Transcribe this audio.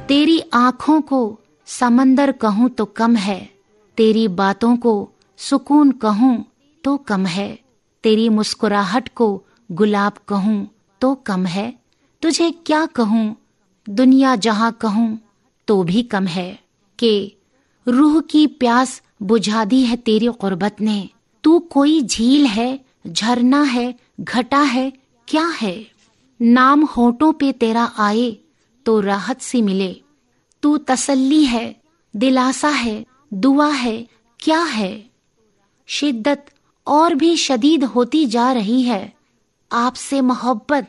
तेरी आँखों को समंदर कहूँ तो कम है, तेरी बातों को सुकून कहूँ तो कम है, तेरी मुस्कुराहट को गुलाब कहूँ तो कम है। तुझे क्या कहूँ, दुनिया जहाँ कहूँ तो भी कम है। कि रूह की प्यास बुझा दी है तेरी कुर्बत ने। तू कोई झील है, झरना है, घटा है, क्या है? नाम होठों पे तेरा आए तो राहत सी मिले। तू तसल्ली है, दिलासा है, दुआ है, क्या है? शिद्दत और भी शदीद होती जा रही है। आपसे मोहब्बत